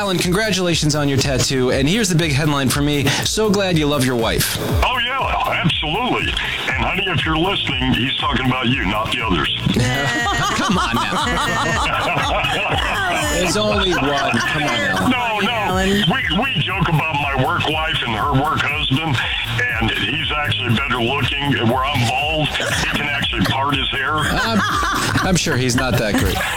Alan, congratulations on your tattoo. And here's the big headline for me. So glad you love your wife. Oh, yeah, absolutely. And, honey, if you're listening, he's talking about you, not the others. Come on now. There's only one. Come on, Alan. No. We joke about my work wife and her work husband, and he's actually better looking. Where I'm bald, he can actually part his hair. I'm sure he's not that great.